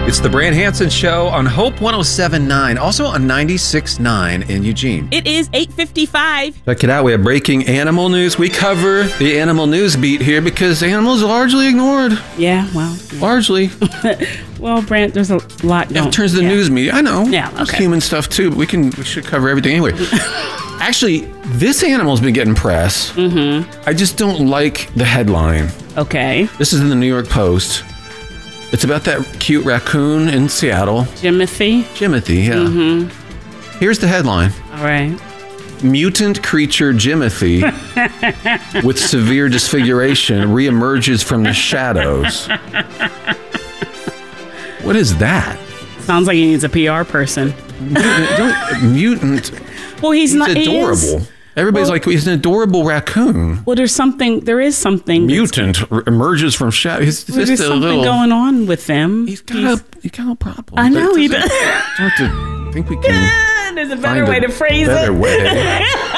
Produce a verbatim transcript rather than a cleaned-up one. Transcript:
It's the Brand Hansen Show on Hope one oh seven point nine, also on ninety-six point nine in Eugene. It is eight fifty-five. Check it out. We have breaking animal news. We cover the animal news beat here because animals are largely ignored. Yeah, well. Yeah. Largely. Well, Brant, there's a lot going on. It turns the yeah. news media. I know. Yeah, okay. It's human stuff too, but we can we should cover everything anyway. Actually, this animal's been getting press. Mm-hmm. I just don't like the headline. Okay. This is in the New York Post. It's about that cute raccoon in Seattle. Jimothy. Jimothy, yeah. Mm-hmm. Here's the headline. All right. Mutant creature Jimothy with severe disfiguration reemerges from the shadows. What is that? Sounds like he needs a P R person. Mutant. mutant well, he's, he's not adorable. He is, Everybody's well, like, he's an adorable raccoon. Well, there's something, there is something. Mutant r- emerges from shadow. He's well, just there's a something little, going on with him. He's got, he's, a, he's got a problem. I know he does. I have to think we can There's a better find way a to phrase better it. way.